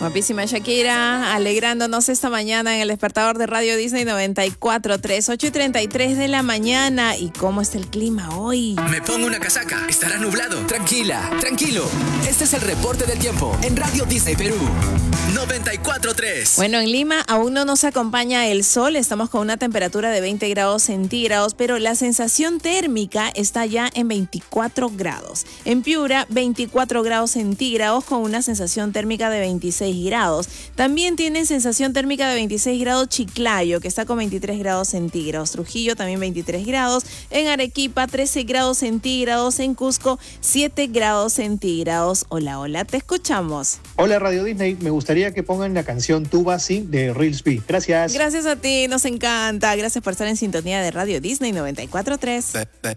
Guapísima Shakira, alegrándonos esta mañana en el despertador de Radio Disney 94.3, 8:33 de la mañana. ¿Y cómo está el clima hoy? Me pongo una casaca, estará nublado. Tranquila, tranquilo. Este es el reporte del tiempo en Radio Disney Perú 94.3. Bueno, en Lima aún no nos acompaña el sol, estamos con una temperatura de 20 grados centígrados, pero la sensación térmica está ya en 24 grados. En Piura, 24 grados centígrados con una sensación térmica de 26 grados. También tiene sensación térmica de 26 grados Chiclayo, que está con 23 grados centígrados. Trujillo también 23 grados. En Arequipa 13 grados centígrados. En Cusco 7 grados centígrados. Hola, hola, te escuchamos. Hola Radio Disney, me gustaría que pongan la canción Tuba Sí de Reels B. Gracias. Gracias a ti, nos encanta. Gracias por estar en sintonía de Radio Disney 94.3.